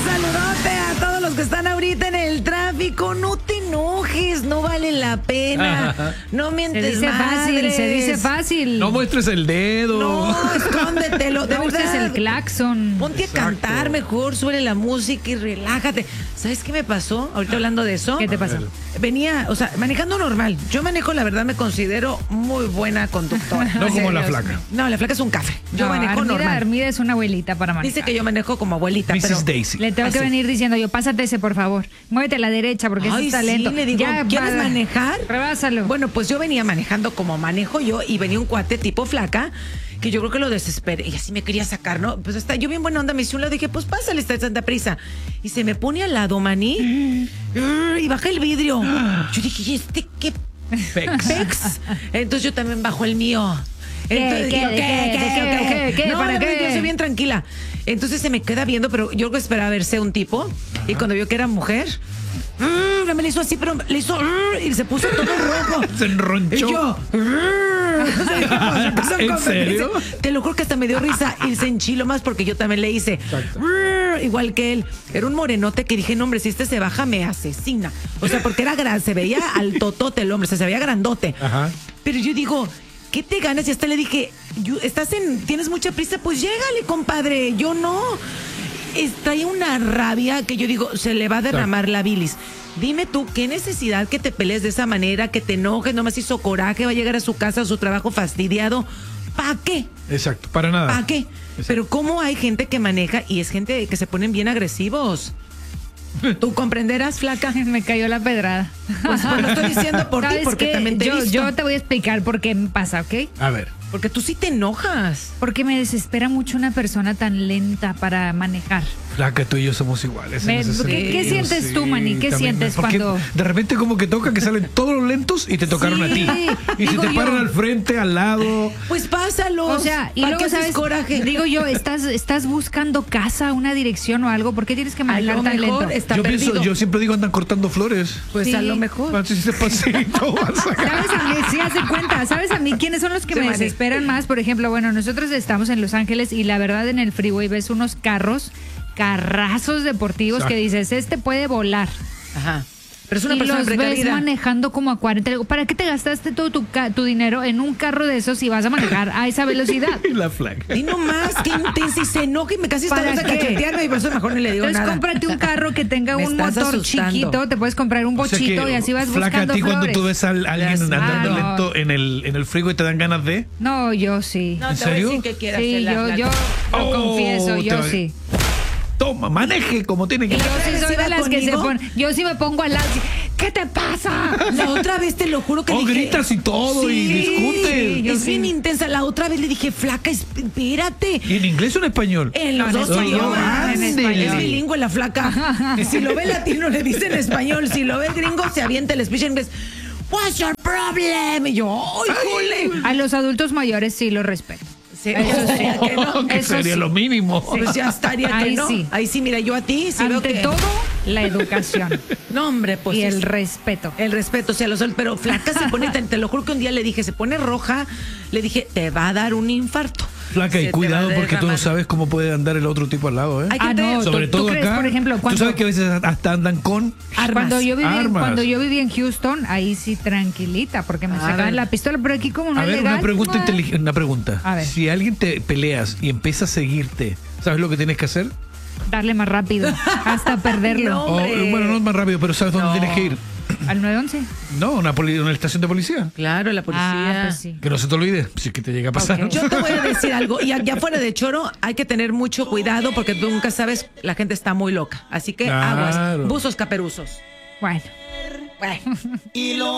saludote a todos los que están ahorita en el tráfico. No te enojes, no vale la pena. No mientes madres. Se dice fácil. No muestres el dedo. No, escóndetelo, de No uses verdad. el claxon. Ponte a cantar mejor, suele la música y relájate. ¿Sabes qué me pasó? Ahorita hablando de eso. ¿Qué te pasó? Venía, o sea, manejando normal. Yo manejo, la verdad, me considero muy buena conductora. No como la Dios flaca. mío. No, la flaca es un café. Yo No, manejo normal. Armida es una abuelita para manejar. Dice que yo manejo como abuelita, pero... Mrs. Daisy. Le tengo que Así. venir diciendo yo, pásate ese, por favor. Muévete a la derecha porque ese Ay, está lento. sí, le digo, ¿quieres manejar? Rebásalo. Bueno, pues yo venía manejando como manejo yo y venía un cuate tipo flaca que yo creo que lo desesperé y así me quería sacar, ¿no? Pues hasta yo bien buena onda me hice un lado, dije, pues pásale, está tanta prisa. Y se me pone al lado, maní, y baja el vidrio. Yo dije, ¿y este qué pex? Entonces yo también bajo el mío. Entonces, ¿Qué? digo, ¿Qué? No, ¿Para la verdad, qué? yo soy bien tranquila. Entonces se me queda viendo, pero yo que esperaba verse un tipo. Y cuando vio que era mujer, me le hizo así, pero le hizo y se puso todo rojo. Se enronchó. Y yo, ¿En serio? te lo juro que hasta me dio risa y se enchiló más porque yo también le hice igual que él. Era un morenote que dije, no, hombre, si este se baja me asesina. O sea, porque era grande, se veía al totote el hombre, o sea, se veía grandote. Ajá. Pero yo digo, ¿qué te ganas? Y hasta le dije, tienes mucha prisa, pues llégale, compadre. Yo no. Trae una rabia que yo digo, se le va a derramar la bilis. Dime tú, ¿qué necesidad que te pelees de esa manera, que te enojes, nomás hizo coraje, va a llegar a su casa, a su trabajo fastidiado? ¿Para qué? Exacto, para nada. ¿Para qué? Exacto. Pero cómo hay gente que maneja y es gente que se ponen bien agresivos. ¿Tú comprenderás, flaca? Me cayó la pedrada. Pues lo estoy diciendo por ti, ¿Sabes porque qué? también te he visto. Yo te voy a explicar por qué me pasa, ¿ok? A ver. Porque tú sí te enojas. Porque me desespera mucho una persona tan lenta para manejar. Flaca, tú y yo somos iguales. en Me- ese ¿qué sentido, sientes tú, Manny? ¿Qué también, sientes porque cuando- de repente como que toca que salen todos los lentos y te tocaron a ti? Y se digo te yo. paran al frente, al lado. Pues pásalo. O sea, y ¿Para luego qué haces sabes, coraje? digo yo, estás buscando casa, una dirección o algo, ¿por qué tienes que A manejar lo tan mejor lento? está Yo perdido. yo siempre digo andan cortando flores. Pues Sí. a lo mejor. Así se pasito, vas a- ¿Sabes a mí? Sí, hace cuenta. ¿Sabes a mí quiénes son los que Sí, me Manny. desesperan más? Por ejemplo, bueno, nosotros estamos en Los Ángeles y la verdad en el freeway ves unos carrazos deportivos Exacto. que dices, este puede volar. Ajá. Pero es una Y persona los ves precavida. manejando como a 40. Le digo, ¿para qué te gastaste todo tu dinero en un carro de esos si vas a manejar a esa velocidad? Y la flaca. Y no más, qué intensa y se enoja y me casi está ¿Para a qué? cachetearme y por eso mejor no le digo Entonces nada. cómprate un carro que tenga Me un estás motor asustando. chiquito, te puedes comprar un O sea bochito que, y así vas flaca, buscando a ti cuando flores. tú ves a alguien andando no. lento en el freeway te dan ganas de... No, yo sí. No, ¿En te voy a serio? decir que quieras Sí, hacer la yo flaca. lo Oh, confieso, te yo va- sí. Toma, maneje como tiene que... Y yo sí vez soy de iba las que se conmigo. ponen. Yo sí me pongo al lado. así, ¿qué te pasa? La otra vez te lo juro que Oh, dije... gritas y todo y discutes. Sí, yo es sí. bien intensa. La otra vez le dije, flaca, espérate. ¿Y en inglés o en español? En los en dos español, idiomas. en Es español. bilingüe la flaca. Si lo ve latino le dice en español. Si lo ve gringo se avienta el speech en inglés. What's your problem? Y yo, ¡ay, jole! A los adultos mayores sí los respeto. Sí, eso sí, que no. que eso sería sí. lo mínimo. Pues ya estaría que Ahí no. sí. Ahí sí, mira, yo a ti sí veo Ante que... todo, la educación No, hombre, pues y el es- respeto. El respeto, o sea, pero flaca se pone, te lo juro que un día le dije, se pone roja, le dije, te va a dar un infarto. Flaca, y Se te cuidado va a porque tú no derramar. sabes cómo puede andar el otro tipo al lado, ¿eh? Hay que Ah, tener- no, Sobre ¿tú todo crees, acá. por ejemplo, Tú sabes que a veces hasta andan con... armas. Armas. Cuando yo vivía en Houston, ahí sí tranquilita, porque me A sacaban ver. la pistola, pero aquí como no A es ver, legal. una pregunta ah, inteligente, una pregunta. A ver. Si alguien te peleas y empieza a seguirte, ¿sabes lo que tienes que hacer? Darle más rápido, hasta perderlo. No. O, Hombre. bueno, no es más rápido, pero ¿sabes dónde No. tienes que ir? Al 911. No, una estación de policía. Claro, la policía. Ah, pues sí. Que no se te olvide, si es que te llega a pasar. Ok. Yo te voy a decir algo, y ya fuera de choro, hay que tener mucho cuidado porque tú nunca sabes, la gente está muy loca. Así que Claro. aguas, buzos caperuzos. Bueno. Bueno.